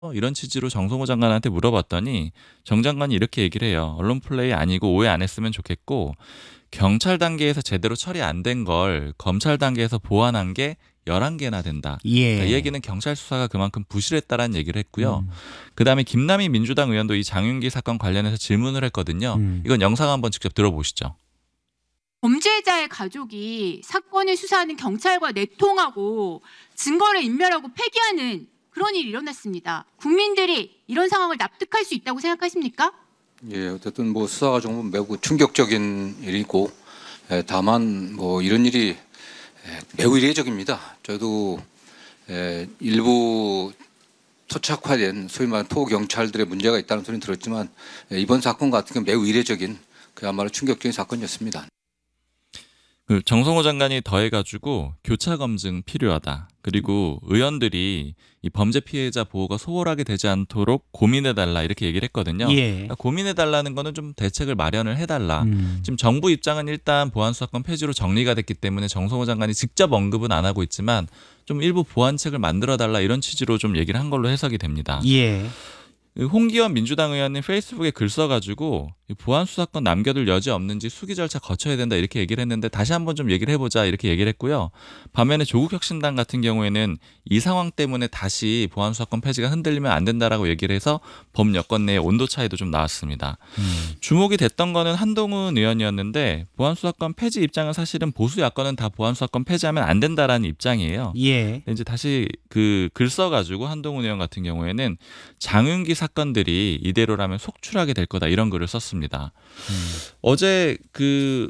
이런 취지로 정성호 장관한테 물어봤더니 정 장관이 이렇게 얘기를 해요. 언론 플레이 아니고 오해 안 했으면 좋겠고 경찰 단계에서 제대로 처리 안 된 걸 검찰 단계에서 보완한 게 11개나 된다. 그러니까 이 예. 얘기는 경찰 수사가 그만큼 부실했다라는 얘기를 했고요. 음. 그다음에 김남희 민주당 의원도 이 장윤기 사건 관련해서 질문을 했거든요. 이건 영상 한번 직접 들어보시죠. 범죄자의 가족이 사건을 수사하는 경찰과 내통하고 증거를 인멸하고 폐기하는 그런 일이 일어났습니다. 국민들이 이런 상황을 납득할 수 있다고 생각하십니까? 예, 어쨌든 뭐 수사 과정은 매우 충격적인 일이고, 다만 뭐 이런 일이 매우 이례적입니다. 저도 일부 토착화된 소위 말하는 토경찰들의 문제가 있다는 소리는 들었지만, 이번 사건 같은 경우 매우 이례적인 그야말로 충격적인 사건이었습니다. 그 정성호 장관이 더해가지고 교차 검증 필요하다. 그리고 의원들이 이 범죄 피해자 보호가 소홀하게 되지 않도록 고민해달라 이렇게 얘기를 했거든요. 예. 그러니까 고민해달라는 거는 좀 대책을 마련을 해달라. 음. 지금 정부 입장은 일단 보안수사권 폐지로 정리가 됐기 때문에 정성호 장관이 직접 언급은 안 하고 있지만 좀 일부 보완책을 만들어달라 이런 취지로 좀 얘기를 한 걸로 해석이 됩니다. 예. 홍기원 민주당 의원님 페이스북에 글 써가지고 보안 수사권 남겨둘 여지 없는지 수기 절차 거쳐야 된다 이렇게 얘기를 했는데 다시 한번 좀 얘기를 해보자 이렇게 얘기를 했고요. 반면에 조국혁신당 같은 경우에는 이 상황 때문에 다시 보안 수사권 폐지가 흔들리면 안 된다라고 얘기를 해서 법 여건 내에 온도 차이도 좀 나왔습니다. 주목이 됐던 거는 한동훈 의원이었는데 보안 수사권 폐지 입장은 사실은 보수 야권은 다 보안 수사권 폐지하면 안 된다라는 입장이에요. 예. 근데 이제 다시 그 글 써가지고 한동훈 의원 같은 경우에는 장윤기 사건들이 이대로라면 속출하게 될 거다 이런 글을 썼습니다. 어제 그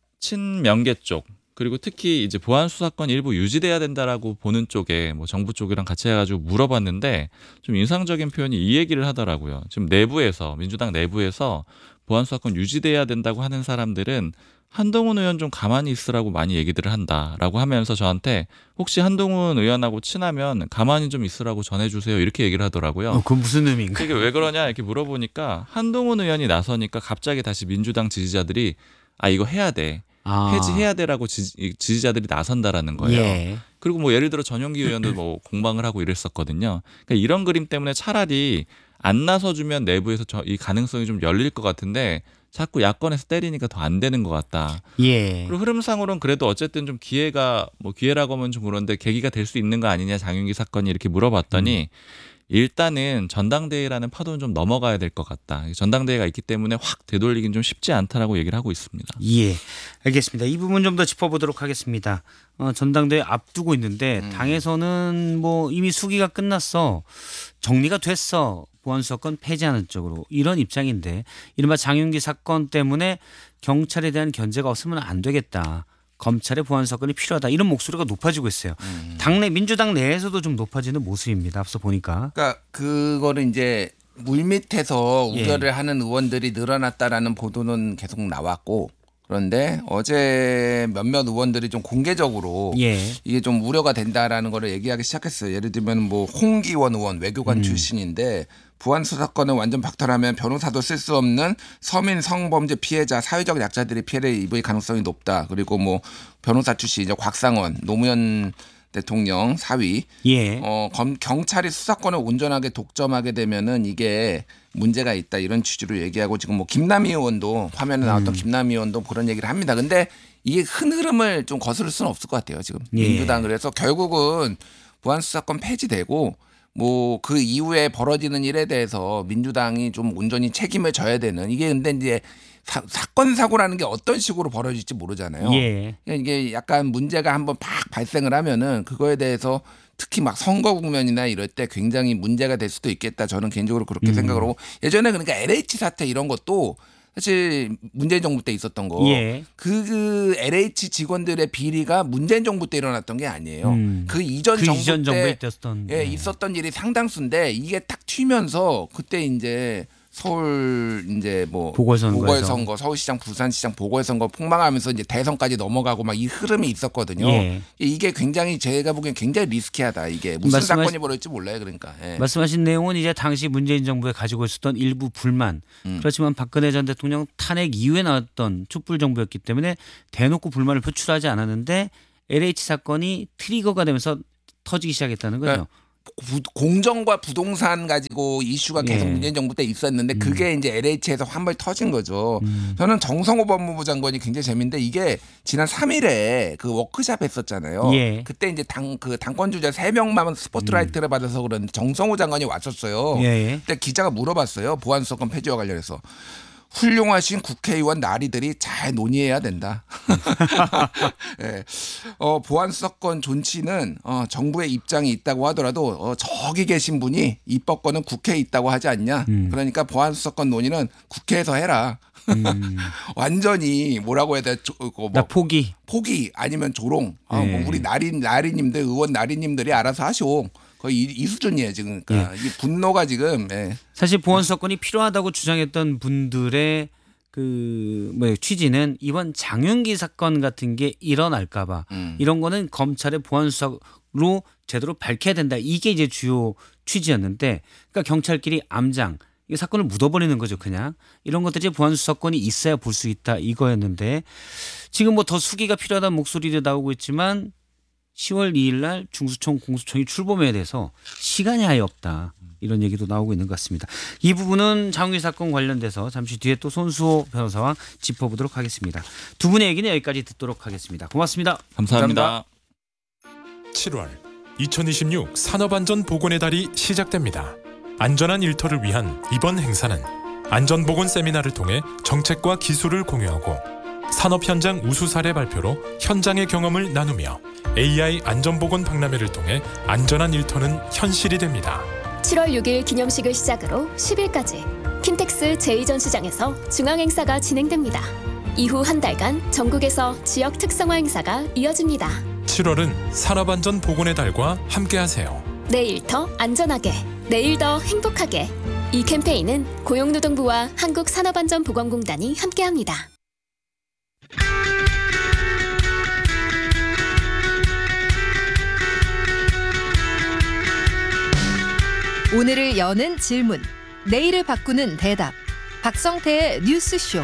친명계 쪽 그리고 특히 이제 보안 수사권 일부 유지돼야 된다라고 보는 쪽에 뭐 정부 쪽이랑 같이 해가지고 물어봤는데 좀 인상적인 표현이 이 얘기를 하더라고요. 지금 내부에서 민주당 내부에서 보안 수사권 유지돼야 된다고 하는 사람들은 한동훈 의원 좀 가만히 있으라고 많이 얘기들을 한다라고 하면서 저한테 혹시 한동훈 의원하고 친하면 가만히 좀 있으라고 전해주세요 이렇게 얘기를 하더라고요. 그건 무슨 의미인가? 이게 왜 그러냐 이렇게 물어보니까 한동훈 의원이 나서니까 갑자기 다시 민주당 지지자들이 아 이거 해야 돼. 폐지해야 돼라고 지지자들이 나선다라는 거예요. 예. 그리고 뭐 예를 들어 전용기 의원도 뭐 공방을 하고 이랬었거든요. 그러니까 이런 그림 때문에 차라리 안 나서주면 내부에서 이 가능성이 좀 열릴 것 같은데 자꾸 야권에서 때리니까 더 안 되는 것 같다. 예. 그리고 흐름상으로는 그래도 어쨌든 좀 기회가 뭐 기회라고 하면 좀 그런데 계기가 될 수 있는 거 아니냐 장윤기 사건이 이렇게 물어봤더니 일단은 전당대회라는 파도는 좀 넘어가야 될 것 같다. 전당대회가 있기 때문에 확 되돌리긴 좀 쉽지 않다라고 얘기를 하고 있습니다. 예, 알겠습니다. 이 부분 좀 더 짚어보도록 하겠습니다. 전당대회 앞두고 있는데 당에서는 뭐 이미 수기가 끝났어, 정리가 됐어, 보안수사권 폐지하는 쪽으로 이런 입장인데 이른바 장윤기 사건 때문에 경찰에 대한 견제가 없으면 안 되겠다. 검찰의 보안수사권이 필요하다. 이런 목소리가 높아지고 있어요. 당내 민주당 내에서도 좀 높아지는 모습입니다. 앞서 보니까. 그러니까 그거를 이제 물밑에서 예. 우려를 하는 의원들이 늘어났다라는 보도는 계속 나왔고, 그런데 어제 몇몇 의원들이 좀 공개적으로 예. 이게 좀 우려가 된다라는 거를 얘기하기 시작했어요. 예를 들면 뭐 홍기원 의원 외교관 출신인데 보안 수사권을 완전 박탈하면 변호사도 쓸 수 없는 서민 성범죄 피해자 사회적 약자들이 피해를 입을 가능성이 높다. 그리고 뭐 변호사 출신 이제 곽상원 노무현 대통령 사위 예. 경찰이 수사권을 온전하게 독점하게 되면은 이게 문제가 있다 이런 취지로 얘기하고, 지금 뭐 김남희 의원도 화면에 나왔던 김남희 의원도 그런 얘기를 합니다. 근데 이게 큰 흐름을 좀 거스를 수는 없을 것 같아요. 지금 예. 민주당 그래서 결국은 보안 수사권 폐지되고 뭐 그 이후에 벌어지는 일에 대해서 민주당이 좀 온전히 책임을 져야 되는, 이게 근데 이제 사건 사고라는 게 어떤 식으로 벌어질지 모르잖아요. 예. 그러니까 이게 약간 문제가 한번 팍 발생을 하면은 그거에 대해서 특히 막 선거 국면이나 이럴 때 굉장히 문제가 될 수도 있겠다. 저는 개인적으로 그렇게 생각을 하고, 예전에 그러니까 LH 사태 이런 것도 사실 문재인 정부 때 있었던 거, 예. 그 LH 직원들의 비리가 문재인 정부 때 일어났던 게 아니에요. 그 이전 그 정부 이전 정부에 때 있었던 예, 있었던 일이 상당수인데 이게 딱 튀면서 그때 이제 서울 이제 뭐 보궐선거에서. 보궐선거, 서울시장, 부산시장 보궐선거 폭망하면서 이제 대선까지 넘어가고 막 이 흐름이 있었거든요. 예. 이게 굉장히 제가 보기엔 굉장히 리스키하다. 이게 무슨 사건이 벌어질지 몰라요. 그러니까. 예. 말씀하신 내용은 이제 당시 문재인 정부에 가지고 있었던 일부 불만. 그렇지만 박근혜 전 대통령 탄핵 이후에 나왔던 촛불 정부였기 때문에 대놓고 불만을 표출하지 않았는데 LH 사건이 트리거가 되면서 터지기 시작했다는 거죠. 그러니까 공정과 부동산 가지고 이슈가 계속 예. 문재인 정부 때 있었는데 그게 이제 LH에서 한 번 터진 거죠. 저는 정성호 법무부 장관이 굉장히 재밌는데 이게 지난 3일에 그 워크숍 했었잖아요. 예. 그때 이제 당권 주자 3명만 스포트라이트를 받아서 그런데 정성호 장관이 왔었어요. 예. 그때 기자가 물어봤어요. 보안수사권 폐지와 관련해서. 훌륭하신 국회의원 나리들이 잘 논의해야 된다. 예. 보안수사권 존치는 정부의 입장이 있다고 하더라도 저기 계신 분이 입법권은 국회에 있다고 하지 않냐. 그러니까 보안수사권 논의는 국회에서 해라. 완전히 뭐라고 해야 돼? 나 포기. 포기 아니면 조롱. 예. 뭐 우리 나리님들 의원 나리님들이 알아서 하시오. 거의 이 수준이에요 지금. 그러니까 이 분노가 지금. 예. 사실 보안수사권이 필요하다고 주장했던 분들의 취지는 이번 장윤기 사건 같은 게 일어날까봐 이런 거는 검찰의 보안수사로 제대로 밝혀야 된다. 이게 이제 주요 취지였는데, 그러니까 경찰끼리 암장 이 사건을 묻어버리는 거죠. 그냥 이런 것들이 보안수사권이 있어야 볼 수 있다 이거였는데, 지금 뭐 더 수기가 필요하다는 목소리도 나오고 있지만 10월 2일 날 중수청 공수청이 출범해야 돼서 시간이 아예 없다. 이런 얘기도 나오고 있는 것 같습니다. 이 부분은 장윤기 사건 관련돼서 잠시 뒤에 또 손수호 변호사와 짚어보도록 하겠습니다. 두 분의 얘기는 여기까지 듣도록 하겠습니다. 고맙습니다. 감사합니다. 7월 2026 산업안전보건의 달이 시작됩니다. 안전한 일터를 위한 이번 행사는 안전보건 세미나를 통해 정책과 기술을 공유하고 산업 현장 우수 사례 발표로 현장의 경험을 나누며 AI 안전보건 박람회를 통해 안전한 일터는 현실이 됩니다. 7월 6일 기념식을 시작으로 10일까지 킨텍스 제2전시장에서 중앙행사가 진행됩니다. 이후 한 달간 전국에서 지역 특성화 행사가 이어집니다. 7월은 산업안전보건의 달과 함께하세요. 내 일터 안전하게, 내일 더 행복하게. 이 캠페인은 고용노동부와 한국산업안전보건공단이 함께합니다. 오늘을 여는 질문, 내일을 바꾸는 대답. 박성태의 뉴스쇼.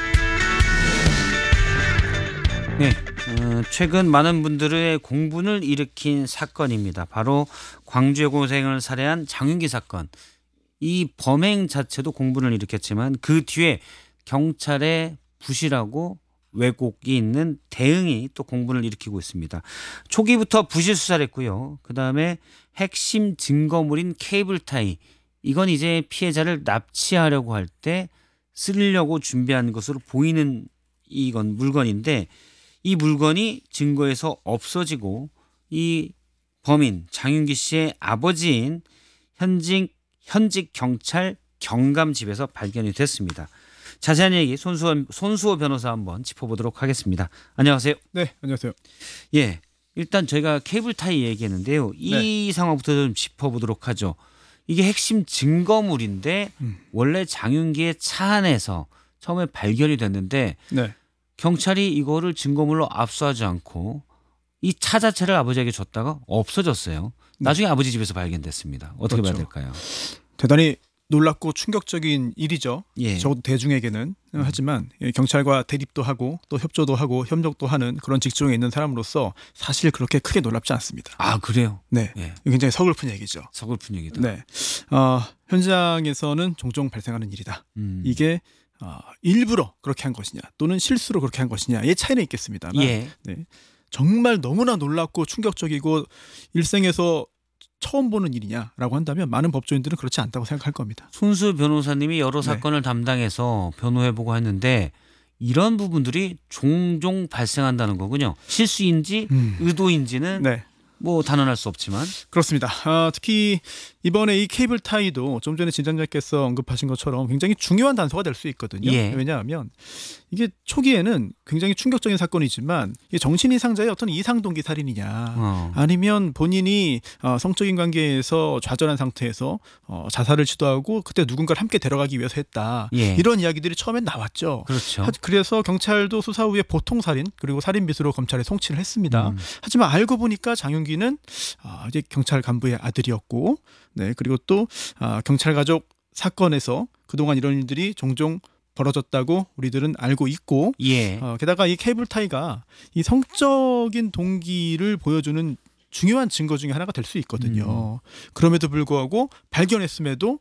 네, 최근 많은 분들의 공분을 일으킨 사건입니다. 바로 광주 여고생을 살해한 장윤기 사건. 이 범행 자체도 공분을 일으켰지만 그 뒤에 경찰의 부실하고 왜곡이 있는 대응이 또 공분을 일으키고 있습니다. 초기부터 부실 수사를 했고요. 그다음에 핵심 증거물인 케이블 타이, 이건 이제 피해자를 납치하려고 할 때 쓰려고 준비한 것으로 보이는 이건 물건인데, 이 물건이 증거에서 없어지고 이 범인 장윤기 씨의 아버지인 현직 경찰 경감 집에서 발견이 됐습니다. 자세한 얘기 손수호 변호사 한번 짚어보도록 하겠습니다. 안녕하세요. 네, 안녕하세요. 예, 일단 저희가 케이블 타이 얘기했는데요. 이 상황부터 좀 짚어보도록 하죠. 이게 핵심 증거물인데 원래 장윤기의 차 안에서 처음에 발견이 됐는데 네. 경찰이 이거를 증거물로 압수하지 않고 이 차 자체를 아버지에게 줬다가 없어졌어요. 나중에 아버지 집에서 발견됐습니다. 어떻게 봐야 그렇죠. 될까요? 대단히 놀랍고 충격적인 일이죠. 예. 적어도 대중에게는. 하지만 경찰과 대립도 하고 또 협조도 하고 협력도 하는 그런 직종에 있는 사람으로서 사실 그렇게 크게 놀랍지 않습니다. 아, 그래요? 네, 예. 굉장히 서글픈 얘기죠. 서글픈 얘기다. 네, 현장에서는 종종 발생하는 일이다. 음. 이게 일부러 그렇게 한 것이냐 또는 실수로 그렇게 한 것이냐의 차이는 있겠습니다만 예. 네, 정말 너무나 놀랍고 충격적이고 일생에서 처음 보는 일이냐라고 한다면 많은 법조인들은 그렇지 않다고 생각할 겁니다. 손수 변호사님이 여러 네. 사건을 담당해서 변호해보고 했는데 이런 부분들이 종종 발생한다는 거군요. 실수인지 의도인지는 네, 뭐 단언할 수 없지만. 그렇습니다. 특히 이번에 이 케이블 타이도 좀 전에 진장자께서 언급하신 것처럼 굉장히 중요한 단서가 될 수 있거든요. 예. 왜냐하면 이게 초기에는 굉장히 충격적인 사건이지만 이게 정신이상자의 어떤 이상동기 살인이냐 아니면 본인이 성적인 관계에서 좌절한 상태에서 자살을 시도하고 그때 누군가를 함께 데려가기 위해서 했다. 예. 이런 이야기들이 처음엔 나왔죠. 그렇죠. 그래서 경찰도 수사 후에 보통살인 그리고 살인미수로 검찰에 송치를 했습니다. 하지만 알고 보니까 장윤기는 이제 경찰 간부의 아들이었고, 네, 그리고 또 경찰 가족 사건에서 그동안 이런 일들이 종종 벌어졌다고 우리들은 알고 있고, 예. 게다가 이 케이블 타이가 이 성적인 동기를 보여주는 중요한 증거 중에 하나가 될 수 있거든요. 그럼에도 불구하고 발견했음에도